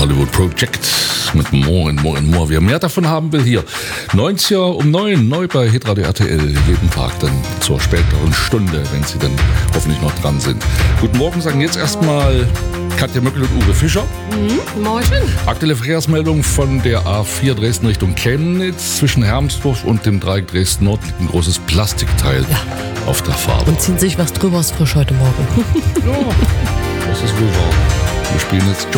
Hollywood Project mit More and More and More. Wer mehr davon haben will, hier 90er um 9 neu bei Hitradio RTL. Jeden Tag dann zur späteren Stunde, wenn Sie dann hoffentlich noch dran sind. Guten Morgen, sagen jetzt erstmal Katja Möckel und Uwe Fischer. Morgen. Aktuelle Verkehrsmeldung von der A4 Dresden Richtung Chemnitz. Zwischen Hermsdorf und dem Dreieck Dresden Nord liegt ein großes Plastikteil auf der Fahrbahn. Und ziehen sich was drüber, ist frisch heute Morgen. Ja, das ist wohl wahr. Wir spielen jetzt